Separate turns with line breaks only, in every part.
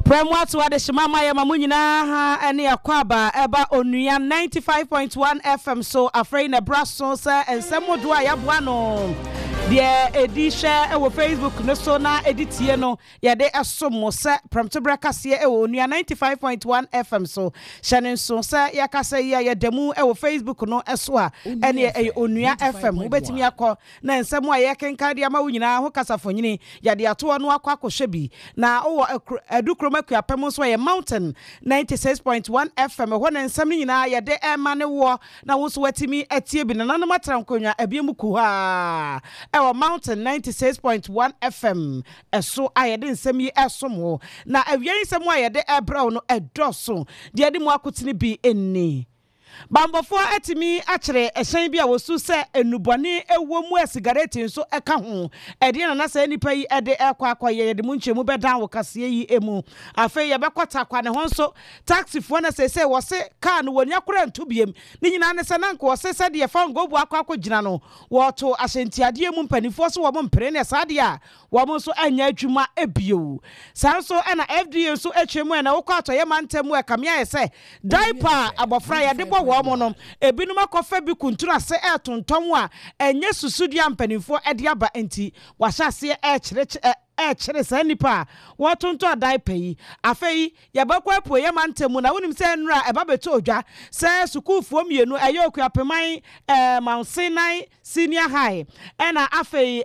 Premwatu wa de shimama ya mamunyina ha ene akwaba eba onua 95.1 FM so afraid na brasso sa ensemodo a yaboa no de edisha ewo Facebook no so na editie no ya de esomo sa promto brakase ewo onua 95.1 FM so shanen so sa yakasa ya demu ewo Facebook no eso a ene onua FM ubetimi akọ na ensemo a yekenka de ama wunyina ho kasafonyini ya de ato no akọ akohwebi na owo edukroma kuapem so ye Mountain 96.1 FM ho na ensem nyina ya de ema ne wo na wo so watimi atie bi na nanom atrankonwa abiemu ha ewo Mountain 96.1 FM eso ayede nsem yi esomo na awian nsem ayede ebra no edoso de de mu akotini bi enni Bambofo atimi akere ehyan bi a wosu se enubone ewo mu asigareti nso eka ho ede na nasa nipa yi ede ekwa ye de mu nchemu bedan wo kase yi emu afi ye bekota kwa ne ho nso taxi fo na se wo se car no woni akora ntubiem ni nyina ne se nanko wo se de fa ngobu akwa gina no wo to ahyentiade emu mpanifo so wo mpere ne sade a wo mo so anya adwuma ebio sanso na FDA so etwemu na wo kwa to ye mantemu e kamia ye se diaper abofra ye de womono ebinum akofa bi kuntuna se etonton a enye susudua mpanifo ede aba enti wahase kire sanipa wotonto adai peyi afei yabakwa apo ye mantemu na wonim se nra eba beto odwa se sukuufuo mienu ayoku apeman Mount Sinai Senior High ena afei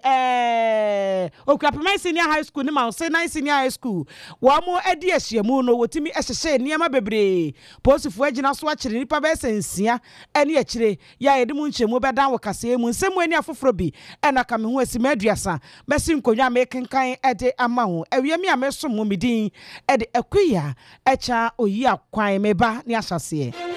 oku apeman Senior High School ni Mount Sinai Senior High School wo mo edi ahyiamu no wotimi ehhye niam bebre posifu agina so akire nipa be sensia ene akire ya yedimu nchemu bedan wo kase mu nsemu ani afoforo bi ena ka me ho asima aduasa besi nkonwa mekenkan ede amahu ewiemi ameso mu midin ede akuya echa oyi akwan meba ni asase